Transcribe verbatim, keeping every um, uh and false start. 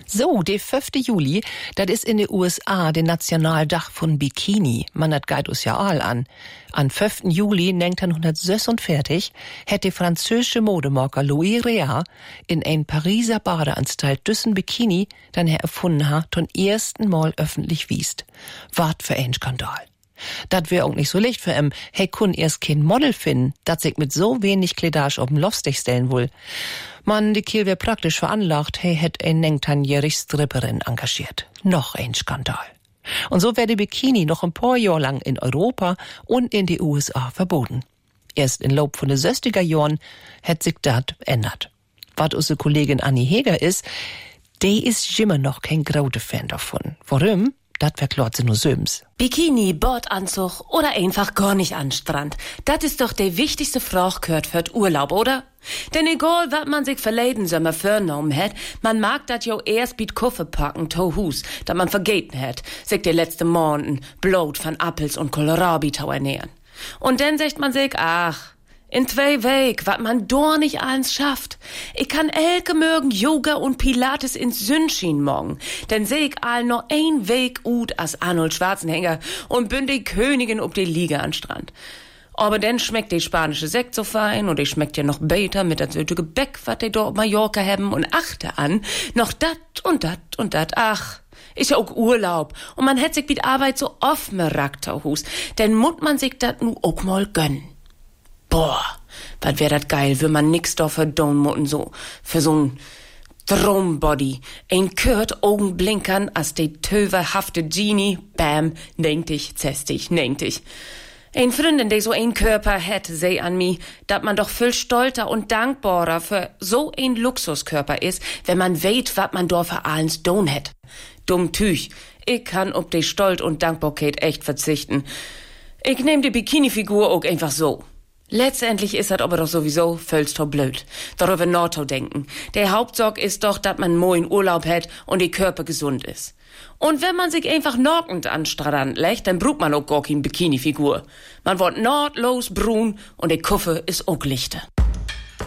So, der fünfte Juli, das ist in den U S A der Nationaldach von Bikini. Man hat geht uns ja all an. An fünften Juli neunzehnhundertsechsundvierzig hat der französische Modemaker Louis Réard in ein Pariser Badeanstalt düssen Bikini dann er erfunden hat und ersten Mal öffentlich wiest. Wart für ein Skandal. Dat wär auch nicht so leicht für em. Hey, kun erst kein Model finden, dat sich mit so wenig Kleidage auf den Laufstich stellen will. Man, die Kiel wär praktisch veranlagt, hey, hätt ein neunzehnjährig Stripperin engagiert. Noch ein Skandal. Und so wär die Bikini noch ein paar Jahre lang in Europa und in die U S A verboten. Erst im Lauf von den sechziger Jahren hätt sich dat ändert. Was unsere Kollegin Annie Heger ist, die ist immer noch kein großer Fan davon. Warum? Das verklart sie nur Söms. Bikini, Badeanzug oder einfach gar nicht an Strand. Das ist doch die wichtigste Frage gehört für den Urlaub, oder? Denn egal, was man sich verleden Sommer vorgenommen hat, man mag das jo erst mit Koffer packen, to Hus, dat man vergeten hat, sich die letzten Monaten Blut von Appels und Kohlrabi zu ernähren. Und dann sagt man sich, ach, in zwei Weg, wat man doch nicht alles schafft. Ich kann elke mögen Yoga und Pilates ins Sündschien morgen. Denn seh ich all noch ein Weg ut als Arnold Schwarzenegger und bin die Königin ob die Liga an Strand. Aber dann schmeckt die spanische Sekt so fein und ich schmeckt ja noch beter mit der süße Gebäck, wat die dort auf Mallorca haben und achte an, noch dat und dat und dat, ach. Ist ja auch Urlaub. Und man hätt sich mit Arbeit so oft merakt, Hus. Denn mut man sich dat nu auch mal gönnen. Boah, was wär dat geil, wenn man nix da verdauen mutten so, für so'n Traumbody. Ein kört Augenblinkern, als die töverhafte Genie, bam, nennt dich, zestig, nennt dich. Ein Freundin, die so ein Körper hat, sei an mi, dat man doch viel stolzer und dankbarer für so ein Luxuskörper ist, wenn man weet, wat man da für allens don hat. Dumm Tüch, ich kann ob die Stolz und Dankbarkeit echt verzichten. Ich nehm die Bikini-Figur auch einfach so. Letztendlich ist das aber doch sowieso völlig blöd. Darüber nachzudenken. Der Hauptsorg ist doch, dass man moin Urlaub hat und die Körper gesund ist. Und wenn man sich einfach nackend an Strand legt, dann braucht man auch gar keine Bikini-Figur. Man wird nahtlos brun und die Kuffe ist auch lichter.